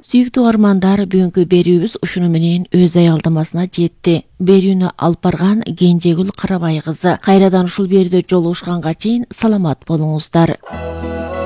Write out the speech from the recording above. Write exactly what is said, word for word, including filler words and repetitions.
Сүйүктүү угармандар, бүгүнкү берүүбүз ушуну менен өз аялдамасына жетти. Берүүнү алып барган Кенжегүл Карабай кызы. Кайрадан ушул берүүдө жолугушканга чейин саламат болуңуздар.